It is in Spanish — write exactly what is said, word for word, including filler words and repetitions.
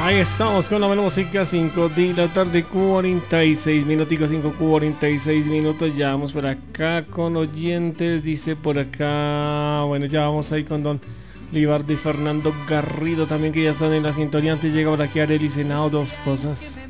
Ahí estamos con la buena música, cinco de la tarde, cuarenta y seis minutos, cinco cuarenta y seis minutos. Ya vamos por acá con oyentes, dice por acá. Bueno, ya vamos ahí con don Libardo y Fernando Garrido también, que ya están en la sintonía. Antes llega por aquí Arely Senado, dos cosas.